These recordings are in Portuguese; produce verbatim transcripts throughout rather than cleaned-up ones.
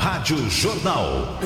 Rádio Jornal.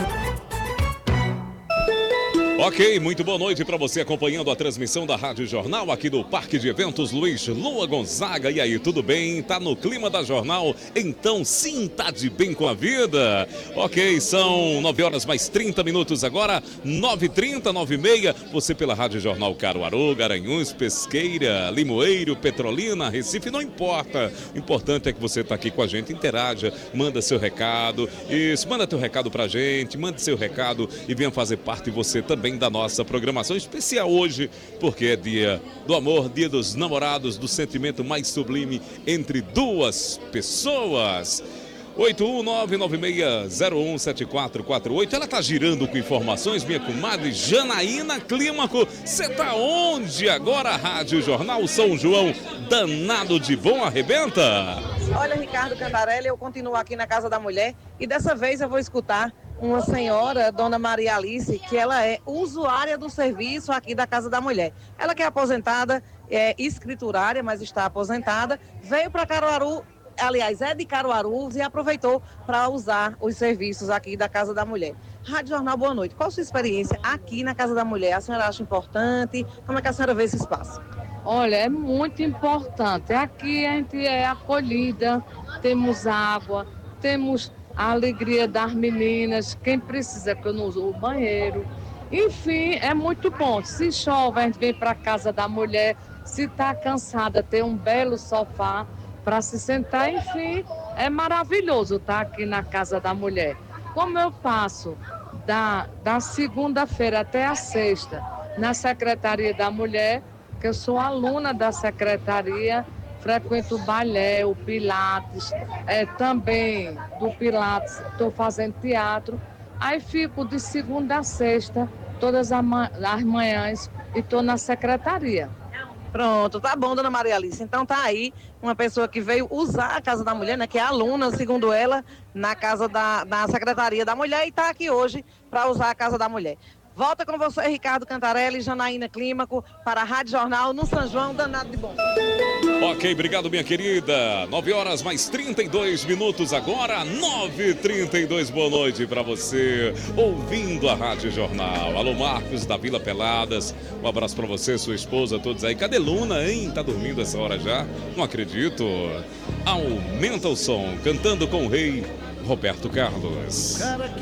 Ok, muito boa noite para você acompanhando a transmissão da Rádio Jornal aqui do Parque de Eventos Luiz Lua Gonzaga. E aí, tudo bem? Tá no clima da Jornal? Então sim, tá de bem com a vida. Ok, são nove horas mais trinta minutos agora, nove e trinta, nove e meia. Você pela Rádio Jornal Caruaru, Garanhuns, Pesqueira, Limoeiro, Petrolina, Recife, não importa. O importante é que você tá aqui com a gente, interaja, manda seu recado. Isso, manda teu recado pra gente, manda seu recado e venha fazer parte você também da nossa programação especial hoje, porque é dia do amor, dia dos namorados, do sentimento mais sublime entre duas pessoas. oito um nove nove seis zero um sete quatro quatro oito. Ela tá girando com informações, minha comadre Janaína Clímaco. Você tá onde agora? Rádio Jornal São João, danado de bom, arrebenta? Olha, Ricardo Cantarelli, eu continuo aqui na Casa da Mulher e dessa vez eu vou escutar uma senhora, Dona Maria Alice, que ela é usuária do serviço aqui da Casa da Mulher. Ela que é aposentada, é escriturária, mas está aposentada, veio para Caruaru, aliás, é de Caruaru e aproveitou para usar os serviços aqui da Casa da Mulher. Rádio Jornal, boa noite. Qual a sua experiência aqui na Casa da Mulher? A senhora acha importante? Como é que a senhora vê esse espaço? Olha, é muito importante. Aqui a gente é acolhida, temos água, temos a alegria das meninas, quem precisa que eu não uso o banheiro. Enfim, é muito bom. Se chove, a gente vem para a Casa da Mulher. Se está cansada, tem um belo sofá para se sentar. Enfim, é maravilhoso estar aqui na Casa da Mulher. Como eu passo da, da segunda-feira até a sexta na Secretaria da Mulher, que eu sou aluna da Secretaria, frequento o balé, o Pilates, é, também do Pilates estou fazendo teatro. Aí fico de segunda a sexta, todas as manhãs, e estou na secretaria. Pronto, tá bom, Dona Maria Alice. Então tá aí uma pessoa que veio usar a Casa da Mulher, né, que é aluna, segundo ela, na Casa da na Secretaria da Mulher e está aqui hoje para usar a Casa da Mulher. Volta com você, Ricardo Cantarelli e Janaína Clímaco, para a Rádio Jornal no São João, danado de bom. Ok, obrigado, minha querida. nove horas mais trinta e dois minutos agora, nove e trinta e dois. Boa noite para você, ouvindo a Rádio Jornal. Alô, Marcos da Vila Peladas. Um abraço para você, sua esposa, todos aí. Cadê Luna, hein? Tá dormindo essa hora já? Não acredito. Aumenta o som, cantando com o rei Roberto Carlos.